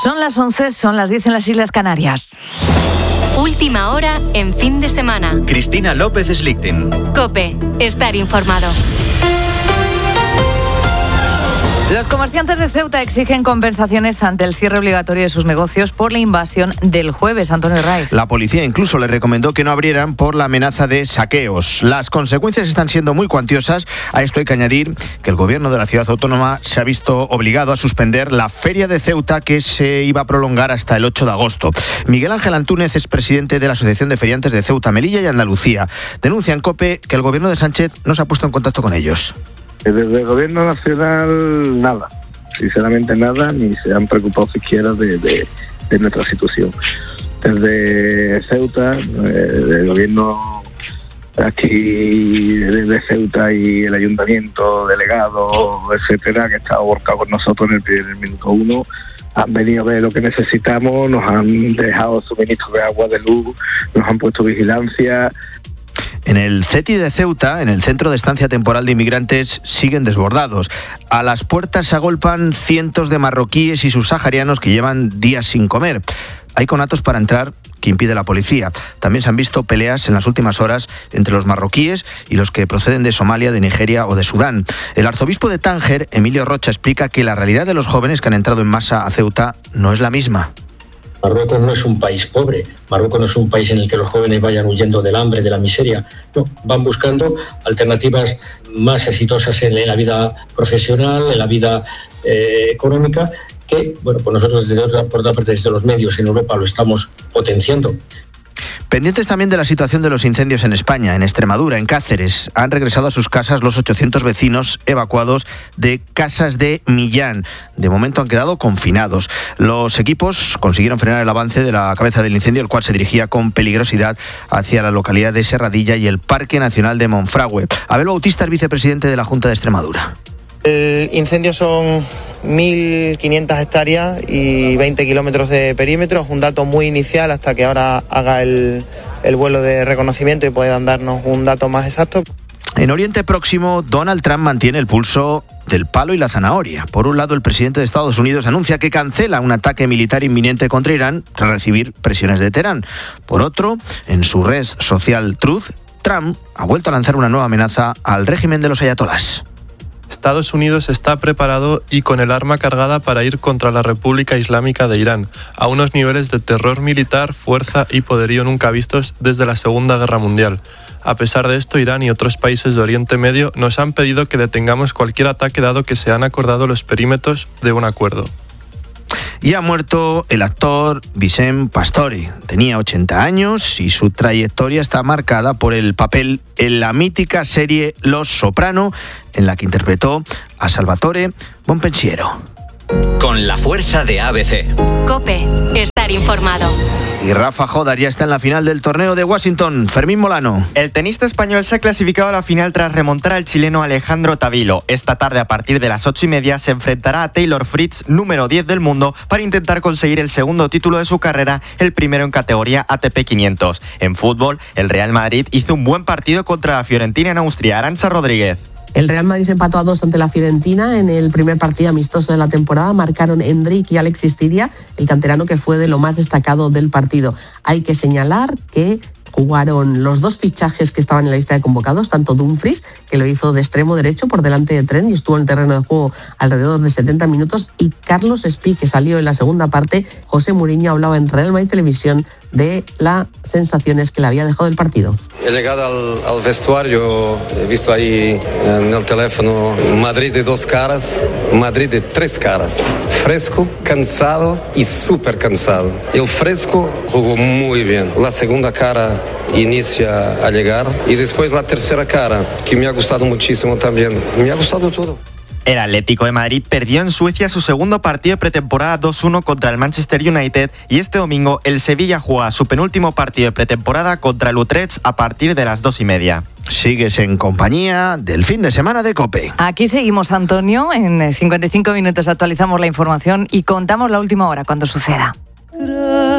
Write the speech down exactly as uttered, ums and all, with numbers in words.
Son las once, son las diez en las Islas Canarias. Última hora en fin de semana. Cristina López Slichting. COPE. Estar informado. Los comerciantes de Ceuta exigen compensaciones ante el cierre obligatorio de sus negocios por la invasión del jueves. Antonio Raiz. La policía incluso le recomendó que no abrieran por la amenaza de saqueos. Las consecuencias están siendo muy cuantiosas. A esto hay que añadir que el gobierno de la ciudad autónoma se ha visto obligado a suspender la Feria de Ceuta, que se iba a prolongar hasta el ocho de agosto. Miguel Ángel Antúnez es presidente de la Asociación de Feriantes de Ceuta, Melilla y Andalucía. Denuncia en COPE que el gobierno de Sánchez no se ha puesto en contacto con ellos. Desde el gobierno nacional nada, sinceramente nada, ni se han preocupado siquiera de, de, de nuestra situación. Desde Ceuta, eh, el gobierno aquí de Ceuta y el ayuntamiento, delegado, etcétera, que está volcado con nosotros en el, primer, minuto uno, han venido a ver lo que necesitamos, nos han dejado suministro de agua, de luz, nos han puesto vigilancia. En el CETI de Ceuta, en el Centro de Estancia Temporal de Inmigrantes, siguen desbordados. A las puertas se agolpan cientos de marroquíes y subsaharianos que llevan días sin comer. Hay conatos para entrar que impide la policía. También se han visto peleas en las últimas horas entre los marroquíes y los que proceden de Somalia, de Nigeria o de Sudán. El arzobispo de Tánger, Emilio Rocha, explica que la realidad de los jóvenes que han entrado en masa a Ceuta no es la misma. Marruecos no es un país pobre, Marruecos no es un país en el que los jóvenes vayan huyendo del hambre, de la miseria. No, van buscando alternativas más exitosas en la vida profesional, en la vida eh, económica, que, bueno, pues nosotros desde otra, por otra parte desde los medios en Europa lo estamos potenciando. Pendientes también de la situación de los incendios en España, en Extremadura, en Cáceres. Han regresado a sus casas los ochocientos vecinos evacuados de Casas de Millán. De momento han quedado confinados. Los equipos consiguieron frenar el avance de la cabeza del incendio, el cual se dirigía con peligrosidad hacia la localidad de Serradilla y el Parque Nacional de Monfragüe. Abel Bautista es vicepresidente de la Junta de Extremadura. El incendio son mil quinientas hectáreas y veinte kilómetros de perímetro. Es un dato muy inicial hasta que ahora haga el, el vuelo de reconocimiento y puedan darnos un dato más exacto. En Oriente Próximo, Donald Trump mantiene el pulso del palo y la zanahoria. Por un lado, el presidente de Estados Unidos anuncia que cancela un ataque militar inminente contra Irán tras recibir presiones de Teherán. Por otro, en su red social Truth, Trump ha vuelto a lanzar una nueva amenaza al régimen de los ayatolás. Estados Unidos está preparado y con el arma cargada para ir contra la República Islámica de Irán, a unos niveles de terror militar, fuerza y poderío nunca vistos desde la Segunda Guerra Mundial. A pesar de esto, Irán y otros países de Oriente Medio nos han pedido que detengamos cualquier ataque dado que se han acordado los perímetros de un acuerdo. Y ha muerto el actor Vicent Pastore. Tenía ochenta años y su trayectoria está marcada por el papel en la mítica serie Los Soprano, en la que interpretó a Salvatore Bonpensiero. Con la fuerza de A B C. COPE. Estar informado. Y Rafa Jodar ya está en la final del torneo de Washington. Fermín Molano. El tenista español se ha clasificado a la final tras remontar al chileno Alejandro Tavilo. Esta tarde, a partir de las ocho y media, se enfrentará a Taylor Fritz, número diez del mundo, para intentar conseguir el segundo título de su carrera, el primero en categoría A T P quinientos. En fútbol, el Real Madrid hizo un buen partido contra la Fiorentina en Austria. Arantxa Rodríguez. El Real Madrid empató a dos ante la Fiorentina en el primer partido amistoso de la temporada. Marcaron Endrick y Alexis Tiria, el canterano que fue de lo más destacado del partido. Hay que señalar que jugaron los dos fichajes que estaban en la lista de convocados, tanto Dumfries, que lo hizo de extremo derecho por delante de Trent y estuvo en el terreno de juego alrededor de setenta minutos, y Carlos Espí, que salió en la segunda parte. José Mourinho hablaba en Real Madrid Televisión de las sensaciones que le había dejado el partido. He llegado al, al vestuario, he visto ahí en el teléfono Madrid de dos caras, Madrid de tres caras, fresco, cansado y súper cansado. El fresco jugó muy bien, la segunda cara inicia a llegar y después la tercera cara, que me ha gustado muchísimo también, me ha gustado todo. El Atlético de Madrid perdió en Suecia su segundo partido de pretemporada dos uno contra el Manchester United, y este domingo el Sevilla juega su penúltimo partido de pretemporada contra el Utrecht a partir de las dos y media. Sigues en compañía del fin de semana de COPE. Aquí seguimos, Antonio. En cincuenta y cinco minutos actualizamos la información y contamos la última hora cuando suceda.